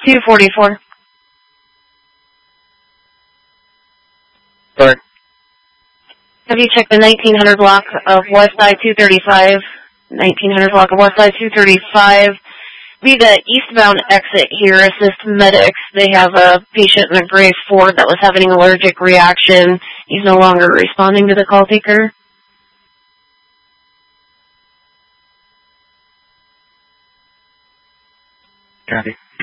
244. Sorry. Have you checked the 1900 block of West Side 235? 1900 block of West Side 235. Be the eastbound exit here, assist medics. They have a patient in a gray Ford that was having an allergic reaction. He's no longer responding to the call taker. Copy.